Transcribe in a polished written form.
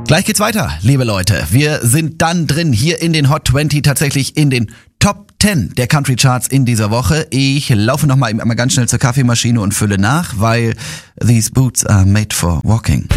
Gleich geht's weiter, liebe Leute. Wir sind dann drin hier in den Hot 20, tatsächlich in den Top 10 der Country Charts in dieser Woche. Ich laufe nochmal ganz schnell zur Kaffeemaschine und fülle nach, weil these boots are made for walking.